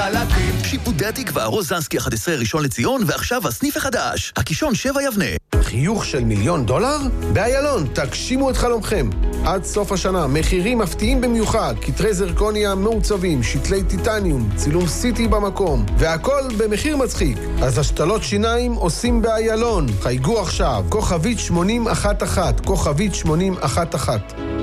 וחלקים. שיפודי התקווה, רוזנסקי 11 ראשון לציון, ועכשיו הסניף החדש, הקישון 7 יבנה. חיוך של $1,000,000? באיילון, תגשימו את חלומכם. עד סוף השנה, מחירים מפתיעים במיוחד, כתרי זרקוניה מעוצבים, שתלי טיטניום, צילום סיטי במקום, והכל במחיר מצחיק. אז השתלות שיניים עושים באיילון. חייגו עכשיו, כוכבית 8011, כוכבית 8011.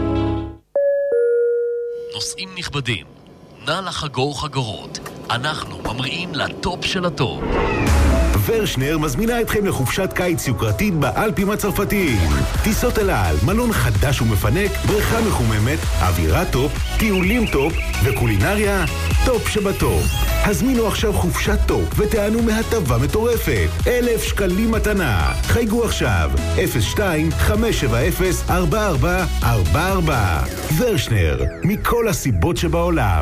נוסעים נכבדים, נא לחגור חגורות. אנחנו ממריאים לטופ של הטופ. ורשנר מזמינה אתכם לחופשת קיץ יוקרתית באלפים הצרפתיים. טיסות אל על, מלון חדש ומפנק, בריכה מחוממת, אווירה טופ, טיולים טופ וקולינריה טופ שבטופ. הזמינו עכשיו חופשת טופ ותענו מהטבה מטורפת. 1,000 שקלים מתנה. חייגו עכשיו 02-570-4444. ורשנר, מכל הסיבות שבעולם.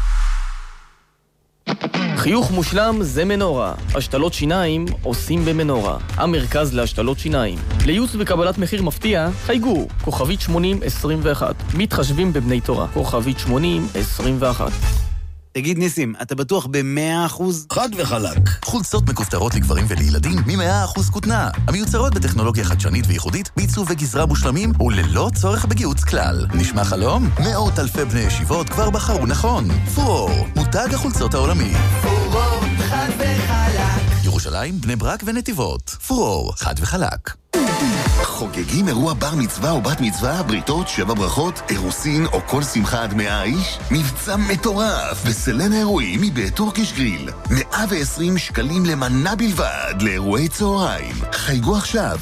חיוך מושלם זה מנורה. השתלות שיניים עושים במנורה. המרכז להשתלות שיניים. לייעוץ וקבלת מחיר מפתיע, חייגו, כוכבית 8021. מתחשבים בבני תורה, כוכבית 8021. תגיד ניסים, אתה בטוח ב100%? חד וחלק. חולצות מכופתרות לגברים ולילדים מ100% כותנה. המיוצרות בטכנולוגיה חדשנית וייחודית, בעיצוב וגזרה מושלמים וללא צורך בגיוץ כלל. נשמע חלום? מאות אלפי בני ישיבות כבר בחרו נכון. פורור, מותג החולצות העולמי. פורור, חד וחלק. ירושלים, בני ברק ונתיבות. פורור, חד וחלק. חוגגים אירוע בר מצווה או בת מצווה, בריתות, 7 ברכות, אירוסין או כל שמחה עד 100 איש? מבצע מטורף בסלן האירועים מבית טורקיש גריל. 120 שקלים למנה בלבד לאירועי צהריים. חייגו עכשיו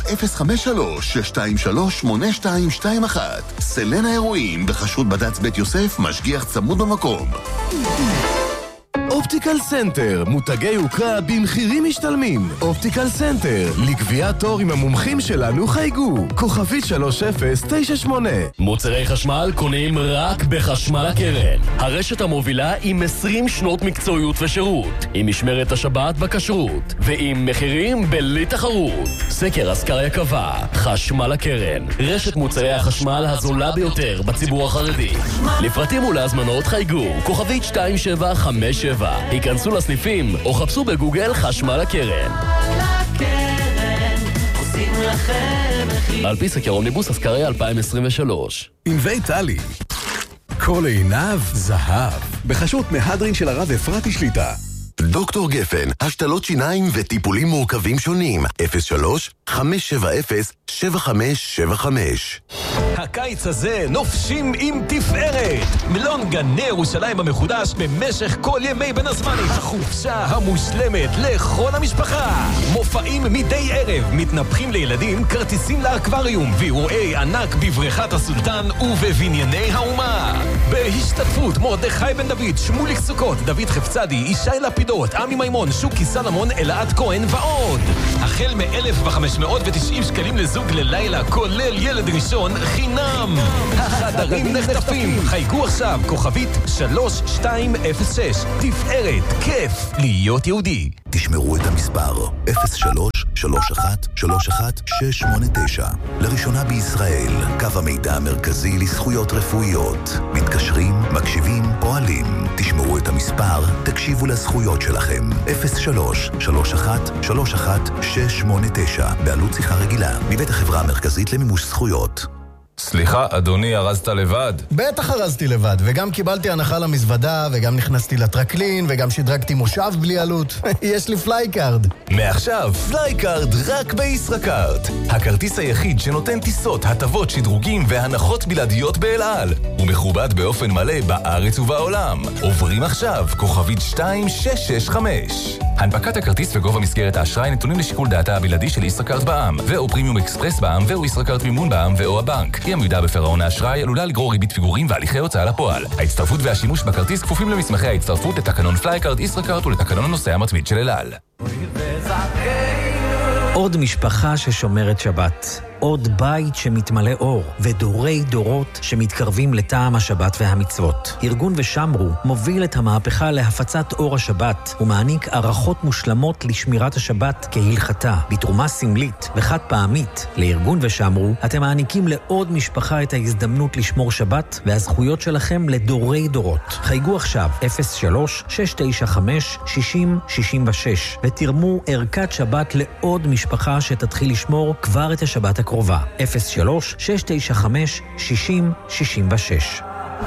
053-623-8221. סלן האירועים בחשות בד"ץ בית יוסף, משגיח צמוד במקום. אופטיקל סנטר, מותגי יוקרה במחירים משתלמים. אופטיקל סנטר, לקביעת תור עם המומחים שלנו חייגו. כוכבית 3098. מוצרי חשמל קונים רק בחשמל הקרן. הרשת המובילה עם 20 שנות מקצועיות ושירות. עם משמרת השבת בכשרות. ועם מחירים בלי תחרות. סקר אסקריה קבע, חשמל הקרן. רשת מוצרי החשמל הזולה ביותר בציבור החרדי. לפרטים ולהזמנות חייגו. כוכבית 2757. היכנסו לסניפים או חפשו בגוגל חשמל הקרן. על פי סקר אומניבוס אסקריה 2023. עם ויטלי, כל עיניו זהב. בחשות מהדרין של הרב אפרתי שליטה. דוקטור גפן, השתלות שיניים וטיפולים מורכבים שונים. 03-570-7575. הקיץ הזה נופשים עם תפארת. מלון גני ירושלים המחודש במשך כל ימי בין הזמנים. החופשה המושלמת לכל המשפחה. מופעים מדי ערב, מתנפחים לילדים, כרטיסים לאקווריום, ואירועי ענק בבריכת הסולטן ובבנייני האומה. בהשתתפות מרדכי בן דוד, שמוליק סוכות, דוד חפצדי, ישי לפידות, עמי מימון, שוקי סלמון, אלעד כהן ועוד. החל מ-1,590 שקלים לזוג ללילה, כולל ילד ראשון חינם. החדרים נחטפים. חייגו עכשיו, כוכבית 3206. תפארת, כיף להיות יהודי. תשמרו את המספר 03-3131-689. לראשונה בישראל, קו המידע המרכזי לזכויות רפואיות. מתקשרים, מקשיבים, פועלים. תשמרו את המספר, תקשיבו לזכויות שלכם. 03-3131-689. בעלות שיחה רגילה. מבית החברה המרכזית למימוש זכויות. סליחה, אדוני, ארזת לבד? בטח ארזתי לבד, וגם קיבלתי הנחה למזוודה, וגם נכנסתי לטרקלין, וגם שדרגתי מושב בלי עלות. יש לי פלייקארד. מעכשיו, פלייקארד רק בישראכרט. הכרטיס היחיד שנותן טיסות, הטבות, שדרוגים והנחות בלעדיות באל על. הוא מכובד באופן מלא בארץ ובעולם. עוברים עכשיו, כוכבית 2665. הנפקת הכרטיס וגובה מסגרת האשראי נתונים לשיקול דעתה הבלעדי של ישראכרט בע"מ, ואו פרימיום אקספרס בע"מ, ואו ישראכרט מימון בע"מ, ואו הבנק. היא עמידה בפירעון האשראי עלולה לגרור ריבית פיגורים והליכי הוצאה לפועל. ההצטרפות והשימוש בכרטיס כפופים למסמכי ההצטרפות לתקנון פלייקארד ישראכרט ולתקנון הנוסע המתמיד של אל על. עוד משפחה ששומרת שבת. לעוד בית שמתמלא אור, ודורי דורות שמתקרבים לטעם השבת והמצוות. ארגון ושמרו מוביל את המהפכה להפצת אור השבת, ומעניק ערכות מושלמות לשמירת השבת כהלכתה, בתרומה סמלית וחד פעמית. לארגון ושמרו אתם מעניקים לעוד משפחה את ההזדמנות לשמור שבת, והזכויות שלכם לדורי דורות. חייגו עכשיו 03-695-6066 ותרמו ערכת שבת לעוד משפחה שתתחיל לשמור כבר את השבת הקרובה. 03-695-6066.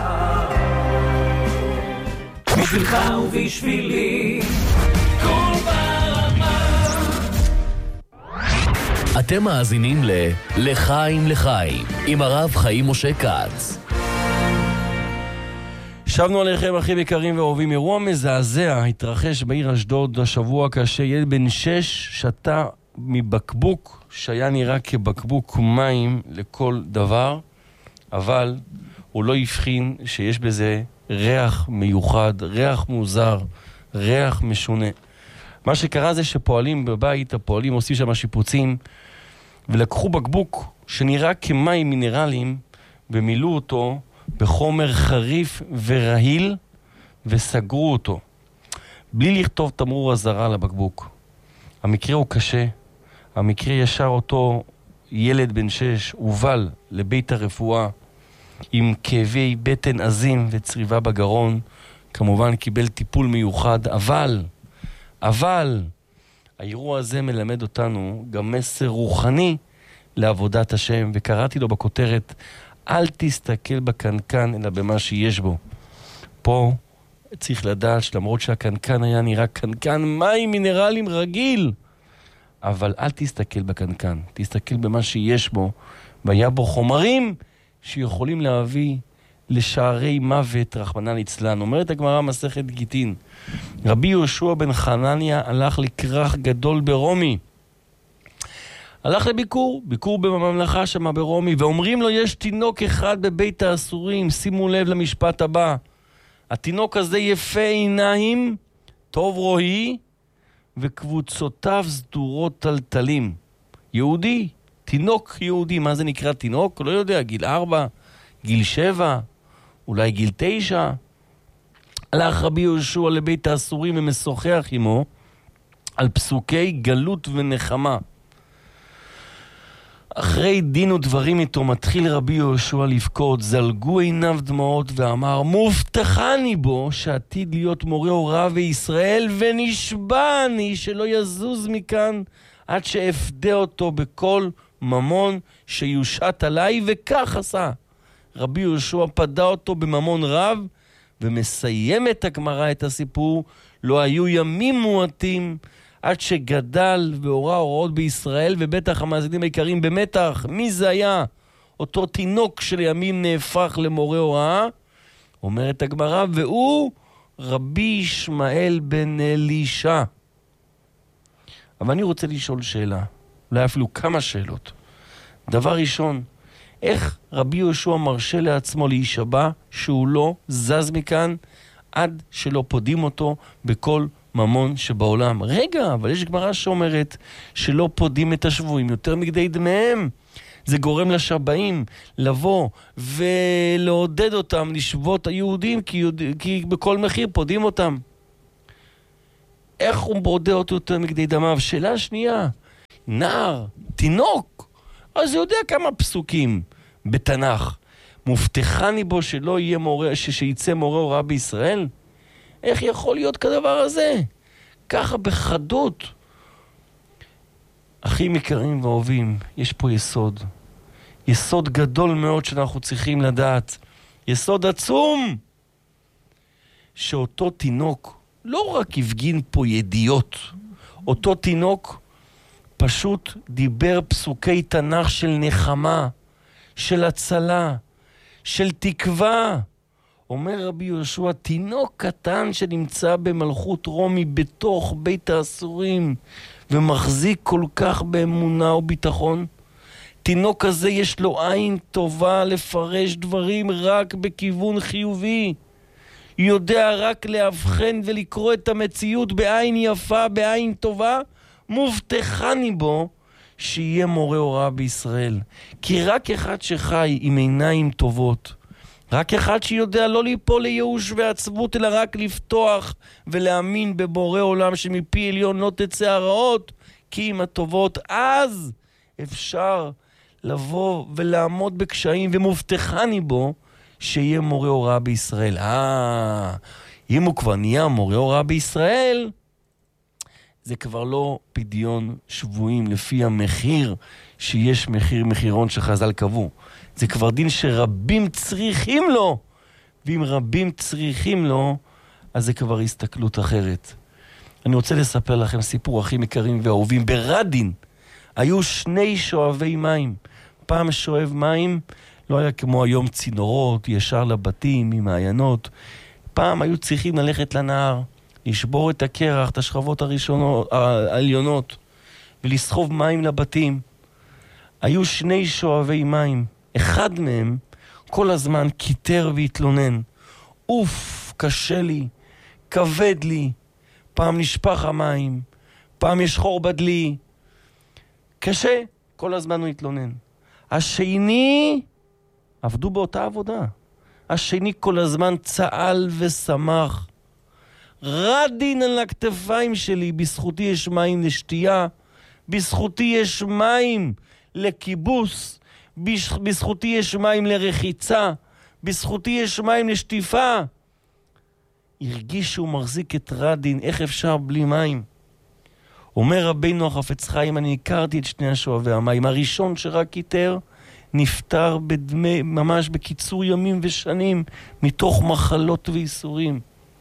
בשבילך ובשבילי כל ברמה. אתם מאזינים לחיים לחיים עם הרב חיים משה כץ. שבנו עליכם אחים יקרים ואהובים. אירוע מזעזע התרחש בעיר אשדוד השבוע, כאשר ילד בן 6 שתה מבקבוק שהיה נראה כבקבוק מים לכל דבר, אבל הוא לא הבחין שיש בזה ריח מיוחד, ריח מוזר, ריח משונה. מה שקרה זה שפועלים בבית, הפועלים עושים שם שיפוצים, ולקחו בקבוק שנראה כמים מינרליים ומילאו אותו בחומר חריף ורהיל וסגרו אותו בלי לכתוב תמרור אזהרה לבקבוק. המקרה הוא קשה. המקרה ישר אותו ילד בן 6 הובל לבית הרפואה עם כאבי בטן עזים וצריבה בגרון. כמובן קיבל טיפול מיוחד, אבל האירוע הזה מלמד אותנו גם מסר רוחני לעבודת השם, וקראתי לו בכותרת אל תסתכל בקנקן אלא במה שיש בו. פה צריך לדעת שלמרות שהקנקן היה נראה קנקן מים מינרלים רגיל, אבל אל תסתכל בקנקן, תסתכל במה שיש בו, והיה בו חומרים שיכולים להביא לשערי מוות, רחמנא ליצלן. אומרת הגמרא מסכת גיטין, רבי יהושע בן חנניה הלך לכרך גדול ברומי, הלך ביקור בממלכה שמה ברומי, ואומרים לו יש תינוק אחד בבית האסורים. שימו לב למשפט הבא, התינוק הזה יפה עיניים, טוב רואי, וקבוצותיו סדורות טלטלים. יהודי, תינוק יהודי. מה זה נקרא תינוק? לא יודע, גיל 4, גיל 7, אולי גיל 9. הלך רבי יהושע לבית האסורים ומשוחח עמו על פסוקי גלות ונחמה. אחרי דין ודברים איתו מתחיל רבי יהושע לבכות, זלגו עיניו דמעות ואמר, מובטחני בו שעתיד להיות מורה הוראה בישראל, ונשבע אני שלא יזוז מכאן עד שאפדה אותו בכל ממון שיושת עליי. וכך עשה. רבי יהושע פדה אותו בממון רב, ומסיימת הגמרא את הסיפור, לא היו ימים מועטים עד שגדל והורא הוראות בישראל, ובטח המאזינים העיקריים במתח, מי זה היה? אותו תינוק של ימים נהפך למורה הוראה. אומרת הגמרא, והוא רבי ישמעאל בן אלישע. אבל אני רוצה לשאול שאלה, אולי אפילו כמה שאלות. דבר ראשון, איך רבי יהושע מרשה לעצמו להישבע שהוא לא זז מכאן עד שלא פודים אותו בכל ממון שבעולם? רגע, אבל יש גמרא שאומרת שלא פודים את השבויים יותר מכדי דמיהם. זה גורם לשבעים לבוא ולעודד אותם לשבות היהודים, כי בכל מחיר פודים אותם. איך הוא בודה אותו יותר מכדי דמיו? שאלה שנייה, נער, תינוק, אז הוא יודע כמה פסוקים בתנ"ך. מובטחני בו שלא יהיה מורה, שיצא מורה הוראה בישראל? איך יכול להיות כדבר הזה? ככה בחדות. אחים יקרים ואוהבים, יש פה יסוד. יסוד גדול מאוד שאנחנו צריכים לדעת. יסוד עצום. שאותו תינוק לא רק הפגין פה ידיעות. אותו תינוק פשוט דיבר פסוקי תנ"ך של נחמה, של הצלה, של תקווה. אומר רבי יהושע, תינוק קטן שנמצא במלכות רומי בתוך בית האסורים ומחזיק כל כך באמונה וביטחון. תינוק הזה יש לו עין טובה לפרש דברים רק בכיוון חיובי. יודע רק להבחן ולקרוא את המציאות בעין יפה, בעין טובה. מובטחני בו שיהיה מורה הוראה בישראל. כי רק אחד שחי עם עיניים טובות, רק אחד שיודע לא ליפול לייאוש ועצבות, אלא רק לפתוח ולהאמין בבורא עולם שמפי עליון לא תצא הרעות, כי עם הטובות אז אפשר לבוא ולעמוד בקשיים, ומובטחני בו שיהיה מורה הוראה בישראל. אם הוא כבר נהיה מורה הוראה בישראל, זה כבר לא פדיון שבויים לפי המחיר שיש מחירון שחז"ל קבעו. זה כבר דין שרבים צריכים לו, ואם רבים צריכים לו, אז זה כבר הסתכלות אחרת. אני רוצה לספר לכם סיפור, אחים יקרים ואהובים. ברדין היו 2 שואבי מים. פעם שואב מים לא היה כמו היום צינורות, ישר לבתים, ממעיינות. פעם היו צריכים ללכת לנהר, לשבור את הקרח, את השכבות העליונות, ולסחוב מים לבתים. היו 2 שואבי מים. אחד מהם כל הזמן קיטר והתלונן. אוף, קשה לי, כבד לי. פעם נשפך המים, פעם יש חור בדלי. קשה, כל הזמן הוא התלונן. השני, עבדו באותה עבודה. השני כל הזמן צעל ושמח. רדין על הכתפיים שלי, בזכותי יש מים לשתייה, בזכותי יש מים לכיבוס, בזכותי יש מים לרחיצה, בזכותי יש מים לשטיפה. הרגיש שהוא מחזיק את רדין, איך אפשר בלי מים? אומר רבינו החפץ חיים, אני הכרתי את 2 שואבי המים. הראשון שרק קיטר, נפטר ממש בקיצור ימים ושנים, מתוך מחלות ואיסורים.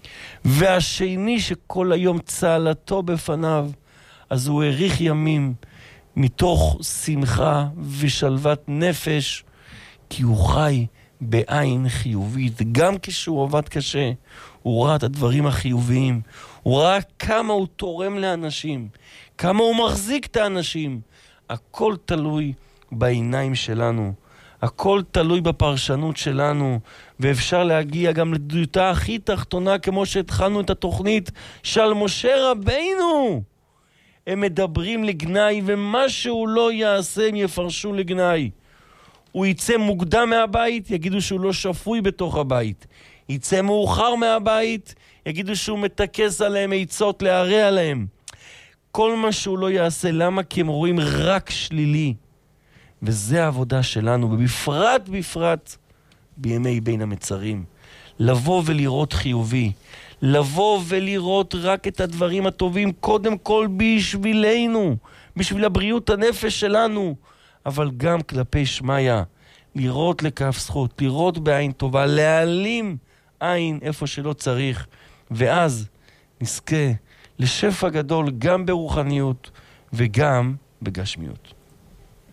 והשני שכל היום צהלתו בפניו, אז הוא האריך ימים, מתוך שמחה ושלוות נפש, כי הוא חי בעין חיובית. גם כשהוא עבד קשה, הוא ראה את הדברים החיוביים. הוא ראה כמה הוא תורם לאנשים, כמה הוא מחזיק את האנשים. הכל תלוי בעיניים שלנו. הכל תלוי בפרשנות שלנו, ואפשר להגיע גם לדותה הכי תחתונה, כמו שהתחלנו את התוכנית של משה רבינו. הם מדברים לגנאי, ומה שהוא לא יעשה הם יפרשו לגנאי. הוא יצא מוקדם מהבית, יגידו שהוא לא שפוי בתוך הבית. יצא מאוחר מהבית, יגידו שהוא מתקס עליהם עצות להרע עליהם. כל מה שהוא לא יעשה, למה? כי הם רואים רק שלילי. וזה העבודה שלנו, ובפרט בימי בין המצרים. לבוא ולראות חיובי, לבוא ולראות רק את הדברים הטובים, קודם כל בשבילנו, בשביל הבריאות הנפש שלנו, אבל גם כלפי שמיה, לראות לכף זכות, לראות בעין טובה, להעלים עין איפה שלא צריך, ואז נזכה לשפע גדול גם ברוחניות וגם בגשמיות.